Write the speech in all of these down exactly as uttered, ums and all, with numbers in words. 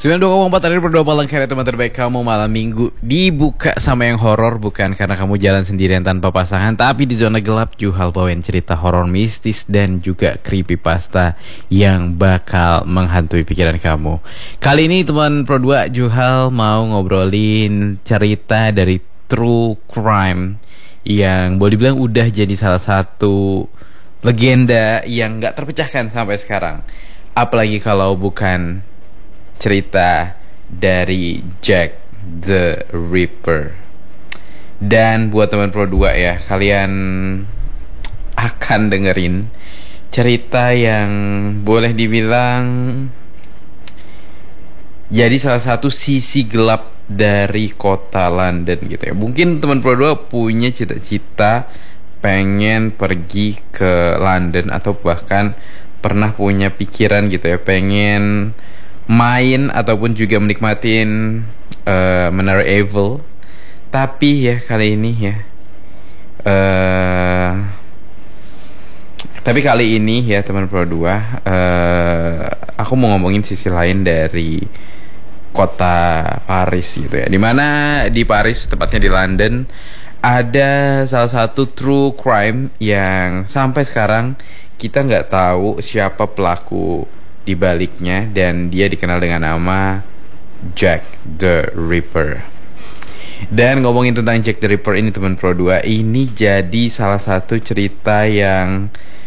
sembilan puluh dua koma empat Radio Berdua Palang Karya teman terbaik kamu malam minggu. Dibuka sama yang horor, bukan karena kamu jalan sendirian tanpa pasangan, tapi di zona gelap Juhal bawain cerita horor mistis dan juga creepypasta yang bakal menghantui pikiran kamu. Kali ini teman Pro dua Juhal mau ngobrolin cerita dari true crime yang boleh dibilang udah jadi salah satu legenda yang gak terpecahkan sampai sekarang. Apalagi kalau bukan cerita dari Jack the Ripper. Dan buat teman Pro dua ya, kalian akan dengerin cerita yang boleh dibilang jadi salah satu sisi gelap dari kota London gitu ya. Mungkin teman Pro dua punya cita-cita pengen pergi ke London, atau bahkan pernah punya pikiran gitu ya, pengen main ataupun juga menikmatin uh, Menara Eiffel. Tapi ya kali ini ya uh, Tapi kali ini ya teman Pro dua, uh, aku mau ngomongin sisi lain dari kota Paris gitu ya. Dimana di Paris, tepatnya di London, ada salah satu true crime yang sampai sekarang kita nggak tahu siapa pelaku di baliknya, dan dia dikenal dengan nama Jack the Ripper. Dan ngomongin tentang Jack the Ripper ini teman Pro dua, ini jadi salah satu cerita yang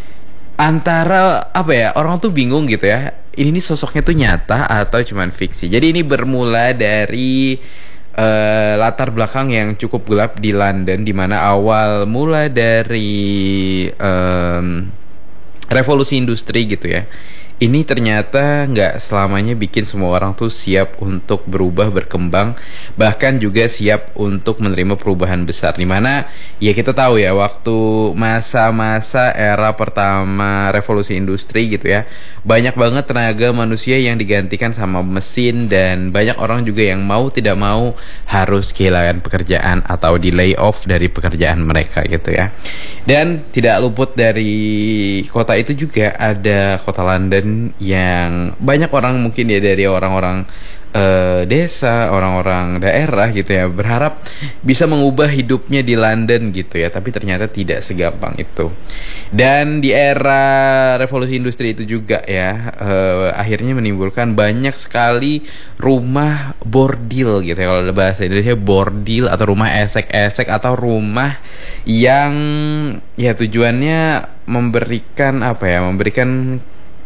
antara apa ya, orang tuh bingung gitu ya, ini nih sosoknya tuh nyata atau cuman fiksi. Jadi ini bermula dari uh, latar belakang yang cukup gelap di London, dimana awal mula dari um, revolusi industri gitu ya. Ini ternyata nggak selamanya bikin semua orang tuh siap untuk berubah, berkembang, bahkan juga siap untuk menerima perubahan besar. Dimana ya kita tahu ya, waktu masa-masa era pertama revolusi industri gitu ya, banyak banget tenaga manusia yang digantikan sama mesin, dan banyak orang juga yang mau tidak mau harus kehilangan pekerjaan atau di lay off dari pekerjaan mereka gitu ya. Dan tidak luput dari kota itu juga ada kota London yang banyak orang mungkin ya, dari orang-orang uh, desa, orang-orang daerah gitu ya, berharap bisa mengubah hidupnya di London gitu ya. Tapi ternyata tidak segampang itu. Dan di era revolusi industri itu juga ya, uh, akhirnya menimbulkan banyak sekali rumah bordil gitu ya. Kalau bahasa Indonesia bordil, atau rumah esek-esek, atau rumah yang ya tujuannya memberikan apa ya, memberikan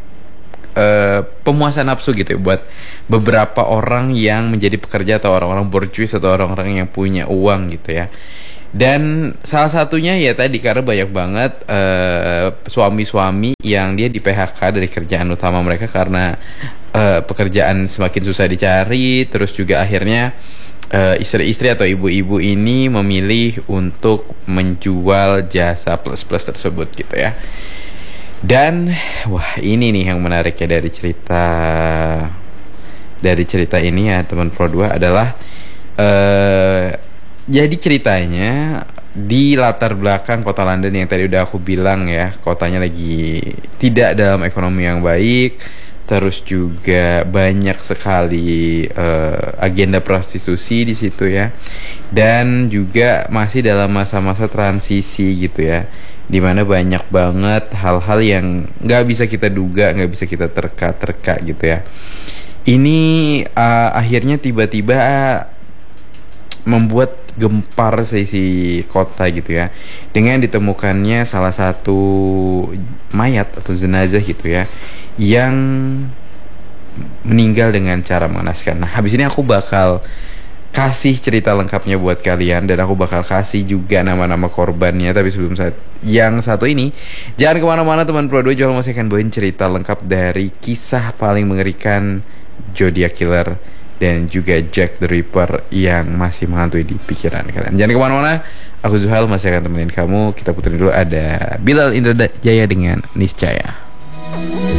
Uh, pemuasan nafsu gitu ya, buat beberapa orang yang menjadi pekerja, atau orang-orang borjuis, atau orang-orang yang punya uang gitu ya. Dan salah satunya ya tadi, karena banyak banget uh, suami-suami yang dia di P H K dari kerjaan utama mereka karena uh, pekerjaan semakin susah dicari. Terus juga akhirnya uh, istri-istri atau ibu-ibu ini memilih untuk menjual jasa plus-plus tersebut gitu ya. Dan wah, ini nih yang menariknya dari cerita dari cerita ini ya teman Pro dua adalah uh, jadi ceritanya di latar belakang kota London yang tadi udah aku bilang ya, kotanya lagi tidak dalam ekonomi yang baik. Terus juga banyak sekali uh, agenda prostitusi di situ ya, dan juga masih dalam masa-masa transisi gitu ya, dimana banyak banget hal-hal yang nggak bisa kita duga, nggak bisa kita terka-terka gitu ya. Ini uh, akhirnya tiba-tiba membuat gempar sisi kota gitu ya, dengan ditemukannya salah satu mayat atau jenazah gitu ya, yang meninggal dengan cara mengenaskan. Nah, habis ini aku bakal kasih cerita lengkapnya buat kalian, dan aku bakal kasih juga nama-nama korbannya. Tapi sebelum saat yang satu ini, jangan kemana-mana teman Pro dua, Juhal masih akan bawain cerita lengkap dari kisah paling mengerikan Zodiac Killer dan juga Jack the Ripper yang masih menghantui di pikiran kalian. Jangan kemana-mana, aku Juhal masih akan temenin kamu. Kita puterin dulu, ada Bilal Indra Jaya dengan Niscaya.